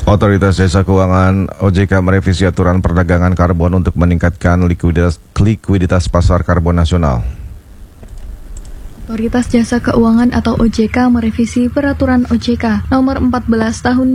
Otoritas Jasa Keuangan OJK merevisi aturan perdagangan karbon untuk meningkatkan likuiditas pasar karbon nasional. Otoritas Jasa Keuangan atau OJK merevisi Peraturan OJK Nomor 14 Tahun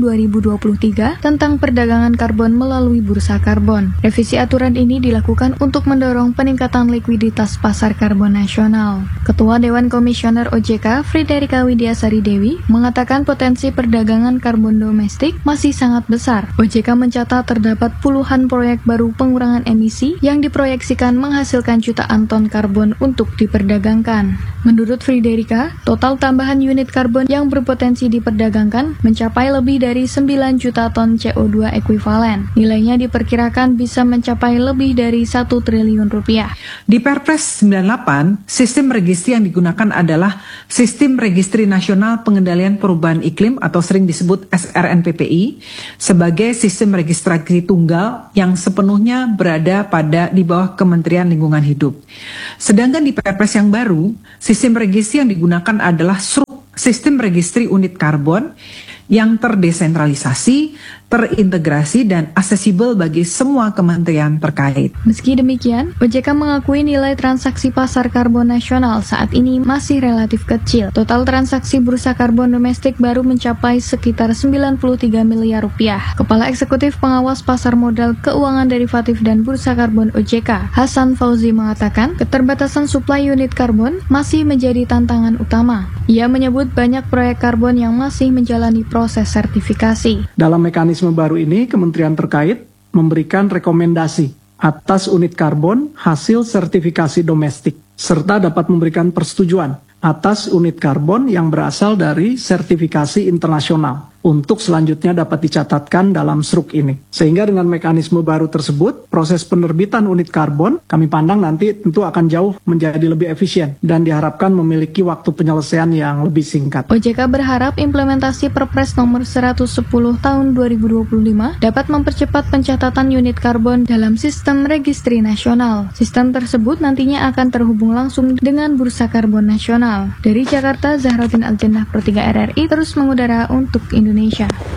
2023 tentang perdagangan karbon melalui bursa karbon. Revisi aturan ini dilakukan untuk mendorong peningkatan likuiditas pasar karbon nasional. Ketua Dewan Komisioner OJK, Friederika Widiasari Dewi, mengatakan potensi perdagangan karbon domestik masih sangat besar. OJK mencatat terdapat puluhan proyek baru pengurangan emisi yang diproyeksikan menghasilkan jutaan ton karbon untuk diperdagangkan. Menurut Friederika, total tambahan unit karbon yang berpotensi diperdagangkan mencapai lebih dari 9 juta ton CO2 ekuivalen. Nilainya diperkirakan bisa mencapai lebih dari 1 triliun rupiah. Di Perpres 98, sistem registri yang digunakan adalah Sistem Registri Nasional Pengendalian Perubahan Iklim atau sering disebut SRNPPI sebagai sistem registrasi tunggal yang sepenuhnya berada di bawah Kementerian Lingkungan Hidup. Sedangkan di Perpres yang baru, sistem registri yang digunakan adalah sistem registri unit karbon yang terdesentralisasi, terintegrasi, dan aksesibel bagi semua kementerian terkait. Meski demikian, OJK mengakui nilai transaksi pasar karbon nasional saat ini masih relatif kecil. Total transaksi bursa karbon domestik baru mencapai sekitar 93 miliar rupiah. Kepala Eksekutif Pengawas Pasar Modal Keuangan Derivatif dan Bursa Karbon OJK, Hasan Fauzi mengatakan, keterbatasan suplai unit karbon masih menjadi tantangan utama. Ia menyebut banyak proyek karbon yang masih menjalani proses sertifikasi. Dalam mekanisme baru ini, kementerian terkait memberikan rekomendasi atas unit karbon hasil sertifikasi domestik, serta dapat memberikan persetujuan atas unit karbon yang berasal dari sertifikasi internasional untuk selanjutnya dapat dicatatkan dalam SRUK ini. Sehingga dengan mekanisme baru tersebut, proses penerbitan unit karbon kami pandang nanti tentu akan jauh menjadi lebih efisien dan diharapkan memiliki waktu penyelesaian yang lebih singkat. OJK berharap implementasi Perpres nomor 110 tahun 2025 dapat mempercepat pencatatan unit karbon dalam sistem registri nasional. Sistem tersebut nantinya akan terhubung langsung dengan Bursa Karbon Nasional. Dari Jakarta, Zahrotin Aljannah Pro 3 RRI terus mengudara untuk Indonesia.